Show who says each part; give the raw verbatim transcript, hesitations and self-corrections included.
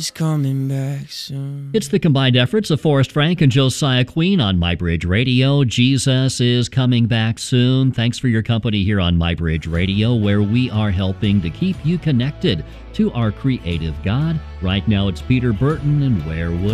Speaker 1: He's coming back soon.
Speaker 2: It's the combined efforts of Forrest Frank and Josiah Queen on MyBridge Radio. Jesus is coming back soon. Thanks for your company here on MyBridge Radio, where we are helping to keep you connected to our creative God. Right now it's Peter Burton and Where Would